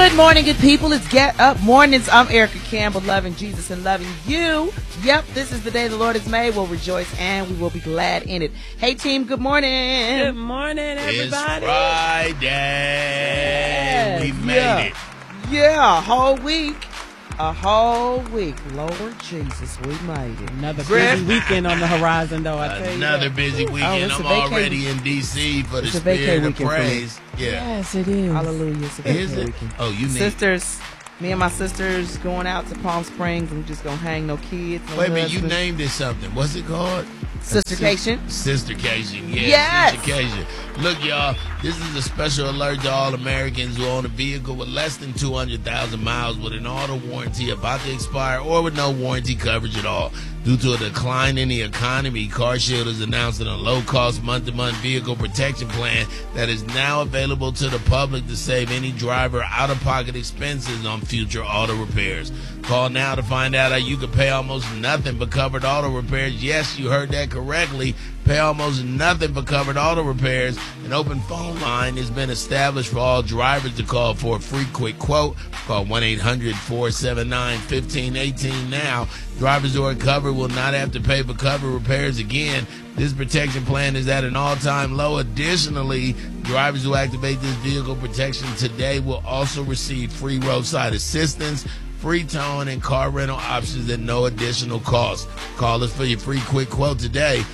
Good morning, good people. It's Get Up Mornings. I'm Erica Campbell, loving Jesus and loving you. Yep, this is the day the Lord has made. We'll rejoice and we will be glad in it. Hey, team, good morning. Good morning, everybody. It's Friday. Yes, We made it. Yeah, a whole week. Lord Jesus, we made it. Another busy weekend on the horizon, though, I tell you. Another busy weekend. it's a I'm vacay already in D.C. for the It's a vacay Spirit of weekend for me. Praise. Yeah. Yes, it is. Hallelujah. It's a Is vacay it? weekend. Oh, you need. Sisters, me and my sisters going out to Palm Springs. And we just going to hang no kids. No Wait a minute, you husbands. named it something. What's it called? Sistercation. Sistercation, yeah. Yes. Sistercation. Look, y'all, this is a special alert to all Americans who own a vehicle with less than 200,000 miles with an auto warranty about to expire or with no warranty coverage at all. Due to a decline in the economy, CarShield is announcing a low-cost month-to-month vehicle protection plan that is now available to the public to save any driver out-of-pocket expenses on future auto repairs. Call now to find out how you can pay almost nothing for covered auto repairs. Yes, you heard that correctly. Pay almost nothing for covered auto repairs. An open phone line has been established for all drivers to call for a free quick quote. Call 1-800-479-1518 now. Drivers who are covered will not have to pay for covered repairs again. This protection plan is at an all-time low. Additionally, drivers who activate this vehicle protection today will also receive free roadside assistance, free towing, and car rental options at no additional cost. Call us for your free quick quote today,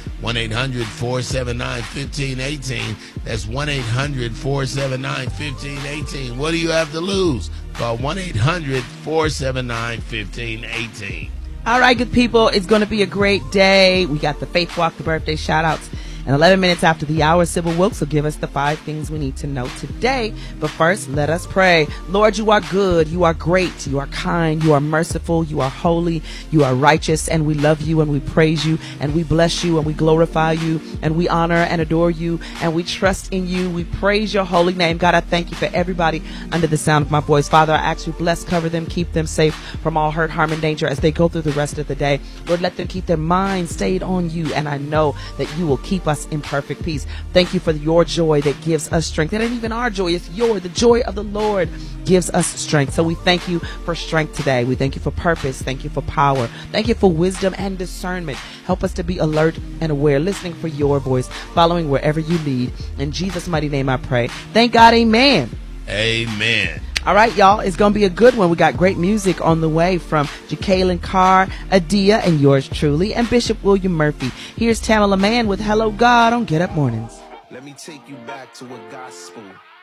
1-800-479-1518. That's 1-800-479-1518. What do you have to lose? Call 1-800-479-1518. All right, good people. It's going to be a great day. We got the Faith Walk, the birthday shout-outs. And 11 minutes after the hour, Sybil Wilkes will give us the 5 things we need to know today. But first, let us pray. Lord, you are good. You are great. You are kind. You are merciful. You are holy. You are righteous. And we love you and we praise you and we bless you and we glorify you and we honor and adore you and we trust in you. We praise your holy name. God, I thank you for everybody under the sound of my voice. Father, I ask you bless, cover them, keep them safe from all hurt, harm, and danger as they go through the rest of the day. Lord, let them keep their minds stayed on you. And I know that you will keep us in perfect peace. Thank you for your joy that gives us strength. That ain't even our joy. It's the joy of the Lord gives us strength. So we thank you for strength today. We thank you for purpose. Thank you for power. Thank you for wisdom and discernment. Help us to be alert and aware, listening for your voice, following wherever you lead. In Jesus' mighty name I pray. Thank God. Amen. Amen. All right, y'all, it's going to be a good one. We got great music on the way from Jacqueline Carr, Adia, and yours truly, and Bishop William Murphy. Here's Tamala Mann with Hello God on Get Up Mornings. Let me take you back to a gospel